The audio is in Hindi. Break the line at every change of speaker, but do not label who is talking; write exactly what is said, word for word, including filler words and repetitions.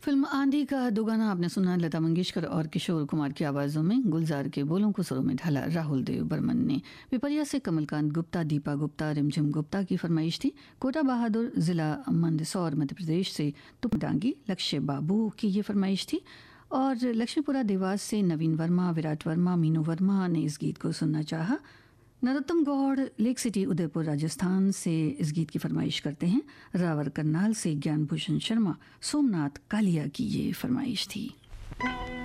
फिल्म आंधी का दो गाना आपने सुना लता मंगेशकर और किशोर कुमार की आवाज़ों में। गुलजार के बोलों को सुरों में ढाला राहुल देव बर्मन ने। पिपरिया से कमलकांत गुप्ता, दीपा गुप्ता, रिमझिम गुप्ता की फरमाइश थी। कोटा बहादुर, जिला मंदसौर, मध्य प्रदेश से तुपडांगी लक्ष्य बाबू की ये फरमाइश थी। और लक्ष्मीपुरा देवास से नवीन वर्मा, विराट वर्मा, मीनू वर्मा ने इस गीत को सुनना चाहा। नरोत्तम गौड़ लेक सिटी उदयपुर राजस्थान से इस गीत की फरमाइश करते हैं। रावर करनाल से ज्ञान भूषण शर्मा, सोमनाथ कालिया की ये फरमाइश थी।